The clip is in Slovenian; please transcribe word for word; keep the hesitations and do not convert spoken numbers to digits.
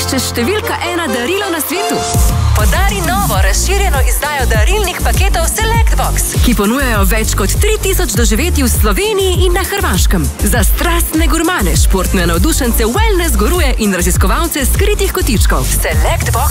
Iščeš številka ena darilo na svetu? Podari novo, razširjeno izdajo darilnih paketov Selectbox, ki ponujajo več kot tri tisoč doživetij v Sloveniji in na Hrvaškem. Za strastne gurmane, športne navdušence, wellness guruje in raziskovalce skritih kotičkov. Selectbox